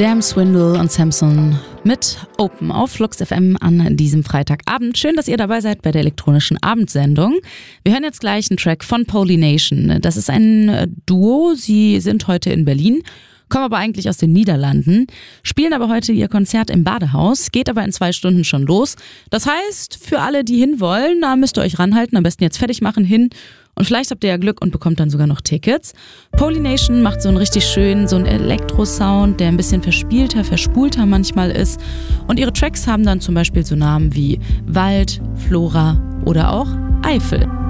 Jam, Swindle und Samson mit Open auf Flux FM an diesem Freitagabend. Schön, dass ihr dabei seid bei der elektronischen Abendsendung. Wir hören jetzt gleich einen Track von Polynation. Das ist ein Duo. Sie sind heute in Berlin, kommen aber eigentlich aus den Niederlanden, spielen aber heute ihr Konzert im Badehaus, geht aber in 2 Stunden schon los. Das heißt, für alle, die hinwollen, da müsst ihr euch ranhalten, am besten jetzt fertig machen hin. Und vielleicht habt ihr ja Glück und bekommt dann sogar noch Tickets. Polynation macht so einen richtig schönen, so einen Elektro-Sound, der ein bisschen verspielter, verspulter manchmal ist. Und ihre Tracks haben dann zum Beispiel so Namen wie Wald, Flora oder auch Eifel.